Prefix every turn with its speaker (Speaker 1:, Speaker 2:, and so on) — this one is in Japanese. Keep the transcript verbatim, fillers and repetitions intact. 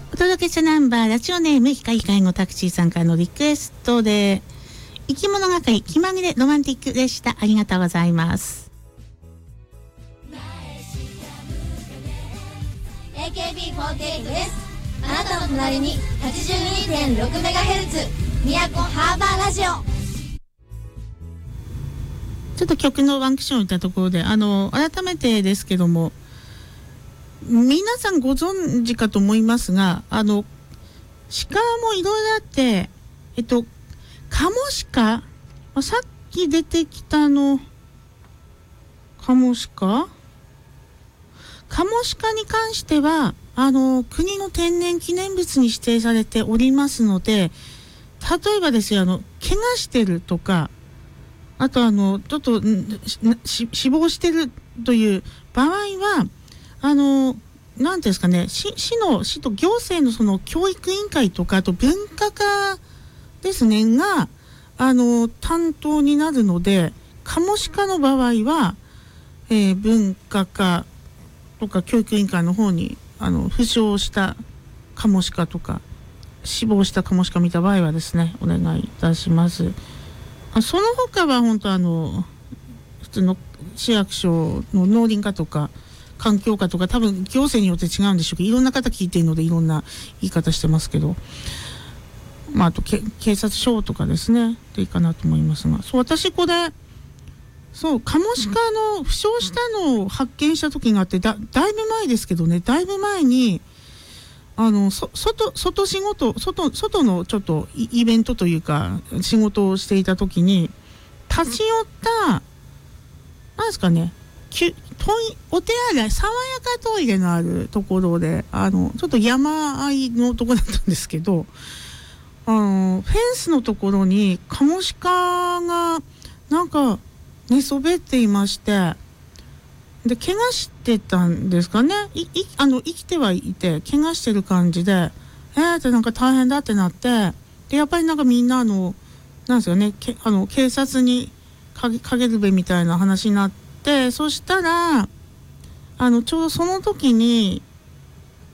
Speaker 1: お届けしたナンバー、ラジオネーム光介護タクシーさんからのリクエストで、生き物係気まぐれロマンティックでした。ありがとうございます。
Speaker 2: エーケービーフォーティーエイト です。あなたの隣に はちじゅうにてんろくメガヘルツ 宮古ハーバーラジオ。
Speaker 1: ちょっと曲のワンクッションを言ったところで、あの改めてですけども、皆さんご存知かと思いますが、あの鹿もいろいろあって、えっとカモシカ、さっき出てきたのカモシカカモシカに関してはあの国の天然記念物に指定されておりますので、例えばですよ、あの怪我してるとか、あとあのちょっと死亡してるという場合は、あのなんていうんですかね、市、市の市と行政のその教育委員会とか、あと文化課ですねがあの担当になるので、カモシカの場合は、えー、文化課とか教育委員会の方にあの負傷したカモシカとか死亡したカモシカ見た場合はですね、お願いいたします。あ、その他は本当あの普通の市役所の農林課とか環境課とか、多分行政によって違うんでしょうけど、いろんな方聞いているのでいろんな言い方してますけど、まあ、あとけ警察署とかですねでいいかなと思いますが、そう、私これそうカモシカの負傷したのを発見した時があって、だ, だいぶ前ですけどね、だいぶ前にあのそ外外仕事外外のちょっとイベントというか仕事をしていた時に立ち寄ったなんですかね、きゅトイお手洗い、爽やかトイレのあるところで、あのちょっと山あいのところだったんですけど、あのフェンスのところにカモシカがなんか寝そべっていまして、で怪我してたんですかね、いいあの生きてはいて怪我してる感じで、えーってなんか大変だってなって、でやっぱりなんかみんなあのなんですよね、けあの警察にかけ、かけるべみたいな話になって、そしたらあのちょうどその時に